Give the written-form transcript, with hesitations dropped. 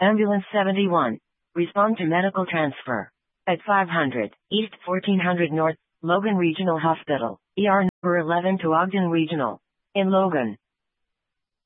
Ambulance 71. Respond to medical transfer. At 500 East 1400 North, Logan Regional Hospital, ER number 11 to Ogden Regional. In Logan.